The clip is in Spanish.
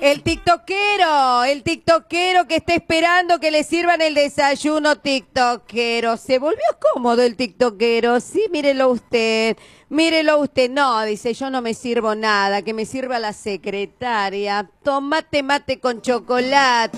El tiktokero que está esperando que le sirvan el desayuno tiktokero. Se volvió cómodo el tiktokero, sí, mírelo usted. Mírelo usted, no, dice, yo no me sirvo nada, que me sirva la secretaria. Tomate mate con chocolate.